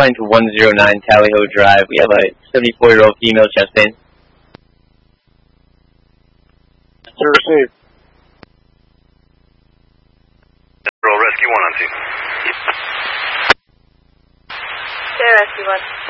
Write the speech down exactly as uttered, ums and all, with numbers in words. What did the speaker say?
responding to one oh nine Tallyho Drive. We have a seventy-four-year-old female chest pain. Sir, received. Rescue one on scene. Rescue one.